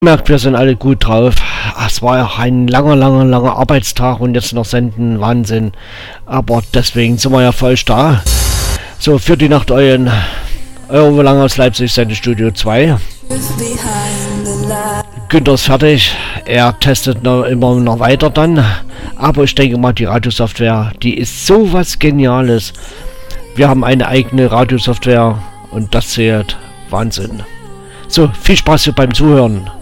Merkt, wir sind alle gut drauf. Es war ja ein langer Arbeitstag und jetzt noch senden, Wahnsinn. Aber deswegen sind wir ja voll da. So, für die Nacht euer Lang aus Leipzig, Sendestudio 2. Günther ist fertig. Er testet immer noch weiter dann. Aber ich denke mal, die Radiosoftware, die ist sowas Geniales. Wir haben eine eigene Radiosoftware und das zählt. Wahnsinn. So, viel Spaß hier beim Zuhören.